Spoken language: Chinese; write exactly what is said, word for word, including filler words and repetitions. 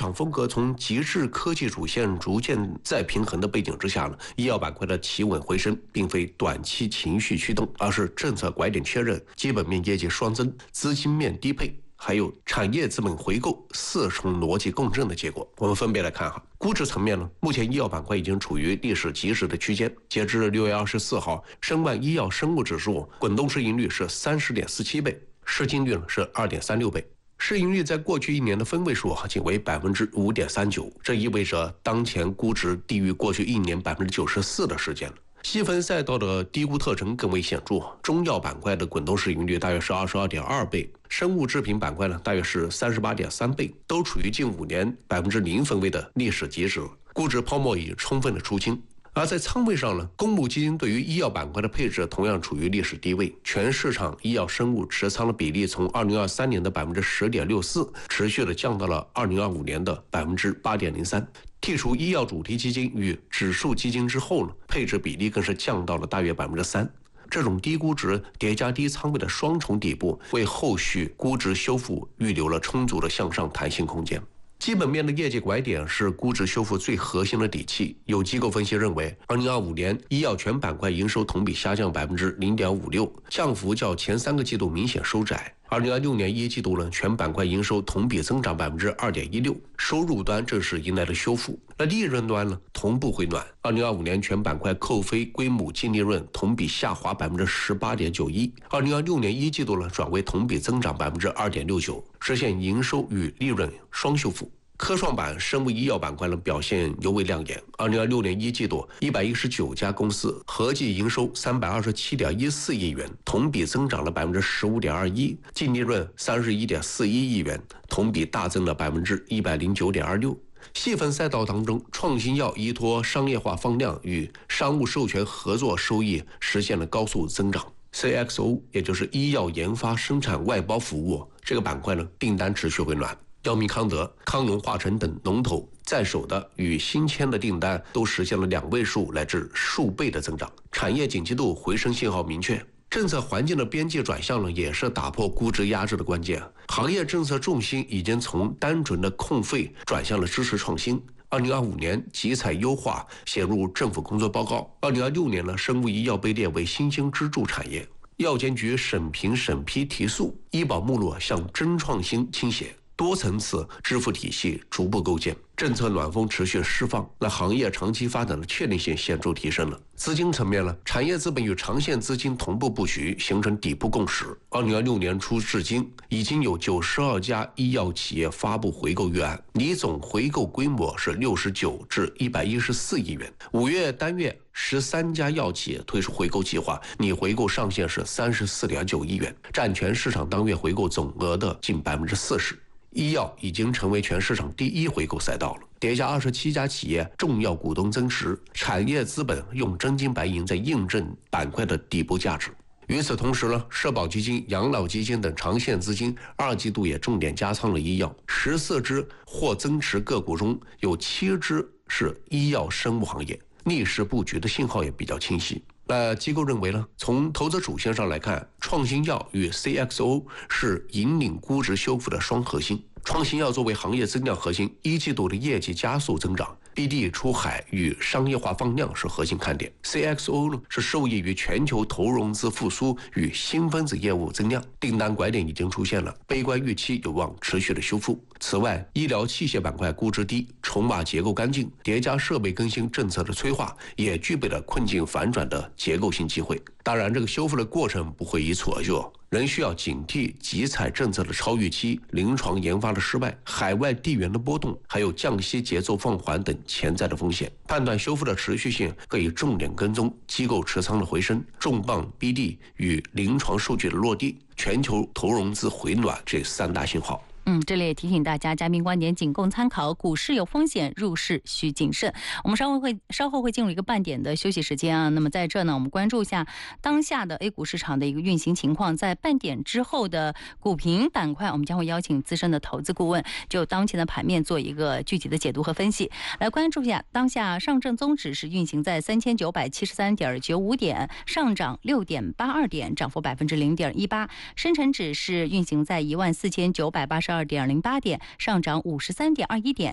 场风格从极致科技主线逐渐再平衡的背景之下呢，医药板块的企稳回升，并非短期情绪驱动，而是政策拐点确认、基本面业绩双增、资金面低配，还有产业资本回购四重逻辑共振的结果。我们分别来看哈，估值层面呢，目前医药板块已经处于历史极值的区间。截至六月二十四号，申万医药生物指数滚动市盈率是三十点四七倍，市净率呢是二点三六倍。市盈率在过去一年的分位数仅为百分之五点三九，这意味着当前估值低于过去一年百分之九十四的时间了。细分赛道的低估特征更为显著，中药板块的滚动市盈率大约是二十二点二倍，生物制品板块呢大约是三十八点三倍，都处于近五年百分之零分位的历史极值，估值泡沫已充分的出清。而在仓位上呢，公募基金对于医药板块的配置同样处于历史低位，全市场医药生物持仓的比例从二零二三年的百分之十点六四，持续的降到了二零二五年的百分之八点零三。剔除医药主题基金与指数基金之后呢，配置比例更是降到了大约百分之三。这种低估值叠加低仓位的双重底部，为后续估值修复预留了充足的向上弹性空间。基本面的业绩拐点是估值修复最核心的底气。有机构分析认为，二零二五年医药全板块营收同比下降百分之零点五六，降幅较前三个季度明显收窄。二零二六年一季度呢，全板块营收同比增长百分之二点一六，收入端正是迎来了修复。那利润端呢，同步回暖。二零二五年全板块扣非归母净利润同比下滑百分之十八点九一，二零二六年一季度呢，转为同比增长百分之二点六九，实现营收与利润双修复。科创板生物医药板块的表现尤为亮眼。二零二六年一季度，一百一十九家公司合计营收三百二十七点一四亿元，同比增长了百分之十五点二一，净利润三十一点四一亿元，同比大增了百分之一百零九点二六。细分赛道当中，创新药依托商业化放量与商务授权合作收益实现了高速增长。C X O 也就是医药研发生产外包服务这个板块呢，订单持续回暖。药明康德、康龙化成等龙头在手的与新签的订单都实现了两位数乃至数倍的增长，产业景气度回升信号明确。政策环境的边际转向呢，也是打破估值压制的关键。行业政策重心已经从单纯的控费转向了支持创新。二零二五年集采优化写入政府工作报告，二零二六年呢，生物医药被列为新兴支柱产业。药监局审评审批提速，医保目录向真创新倾斜。多层次支付体系逐步构建，政策暖风持续释放，那行业长期发展的确定性显著提升了。资金层面呢，产业资本与长线资金同步布局，形成底部共识。二零二六年初至今，已经有九十二家医药企业发布回购预案，拟总回购规模是六十九至一百一十四亿元。五月单月十三家药企业推出回购计划，拟回购上限是三十四点九亿元，占全市场当月回购总额的近百分之四十。医药已经成为全市场第一回购赛道了，叠加二十七家企业重要股东增持，产业资本用真金白银在印证板块的底部价值。与此同时呢，社保基金、养老基金等长线资金二季度也重点加仓了医药，十四只或增持个股中有七只是医药生物行业，逆势布局的信号也比较清晰。那机构认为呢，从投资主线上来看，创新药与 C X O 是引领估值修复的双核心。创新药作为行业增量核心，一季度的业绩加速增长 ，B D 出海与商业化放量是核心看点。C X O 呢是受益于全球投融资复苏与新分子业务增量，订单拐点已经出现了，悲观预期有望持续的修复。此外，医疗器械板块估值低，筹码结构干净，叠加设备更新政策的催化，也具备了困境反转的结构性机会。当然，这个修复的过程不会一蹴而就，仍需要警惕集采政策的超预期、临床研发的失败、海外地缘的波动，还有降息节奏放缓等潜在的风险。判断修复的持续性，可以重点跟踪机构持仓的回升、重磅 B D 与临床数据的落地、全球投融资回暖这三大信号。 嗯，这里也提醒大家，嘉宾观点仅供参考，股市有风险，入市需谨慎。我们稍后会稍后会进入一个半点的休息时间啊。那么在这呢，我们关注一下当下的 A 股市场的一个运行情况。在半点之后的股评板块，我们将会邀请资深的投资顾问，就当前的盘面做一个具体的解读和分析。来关注一下，当下上证综指是运行在三千九百七十三点九五点，上涨六点八二点，涨幅百分之零点一八。深成指是运行在一万四千九百八十二点零八点，上涨五十三点二一点，